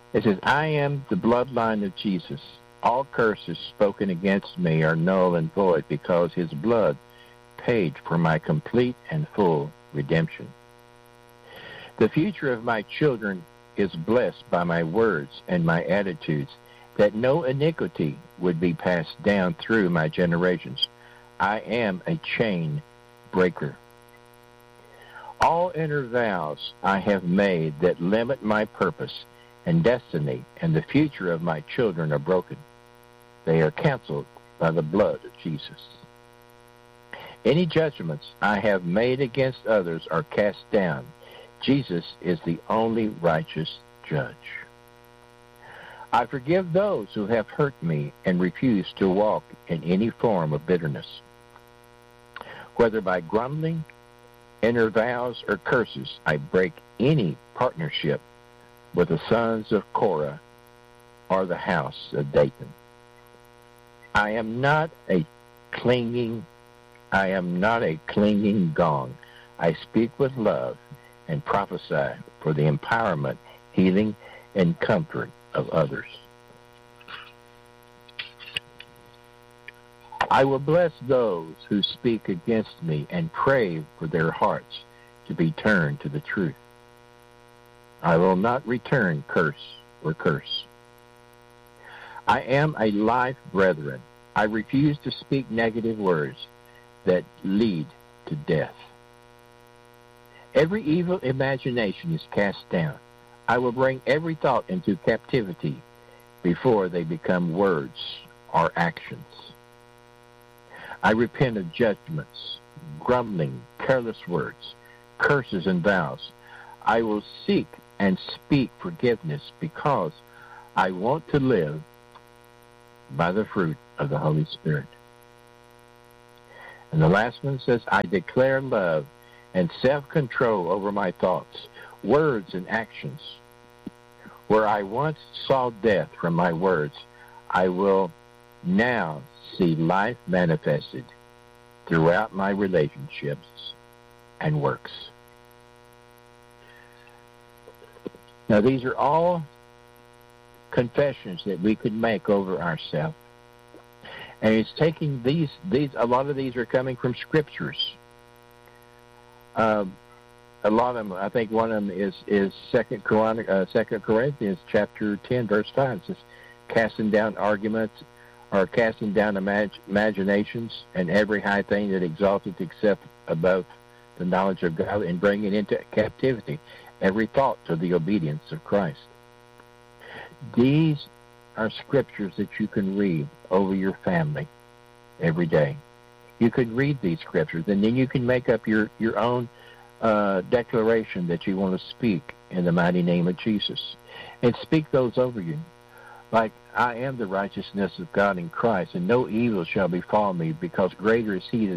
It says, I am the bloodline of Jesus. All curses spoken against me are null and void because his blood paid for my complete and full redemption. The future of my children is blessed by my words and my attitudes, that no iniquity would be passed down through my generations. I am a chain breaker. All inner vows I have made that limit my purpose and destiny and the future of my children are broken. They are canceled by the blood of Jesus. Any judgments I have made against others are cast down. Jesus is the only righteous judge. I forgive those who have hurt me and refuse to walk in any form of bitterness. Whether by grumbling, inner vows, or curses, I break any partnership with the sons of Korah or the house of Dathan. I am not a clinging gong. I speak with love and prophesy for the empowerment, healing, and comfort of others. I will bless those who speak against me and pray for their hearts to be turned to the truth. I will not return curse or curse. I am a life brethren. I refuse to speak negative words that lead to death. Every evil imagination is cast down. I will bring every thought into captivity before they become words or actions. I repent of judgments, grumbling, careless words, curses, and vows. I will seek and speak forgiveness because I want to live by the fruit of the Holy Spirit. And the last one says, I declare love and self-control over my thoughts, words, and actions. Where I once saw death from my words, I will now see life manifested throughout my relationships and works. Now, these are all confessions that we could make over ourselves. And it's taking these, a lot of these are coming from scriptures. A lot of them, I think one of them is 2 Corinthians chapter 10, verse 5. It says, casting down arguments or casting down imaginations and every high thing that exalteth itself above the knowledge of God, and bringing into captivity every thought to the obedience of Christ. These are scriptures that you can read over your family every day. You can read these scriptures, and then you can make up your own declaration that you want to speak in the mighty name of Jesus. And speak those over you. Like, I am the righteousness of God in Christ, and no evil shall befall me, because greater is he that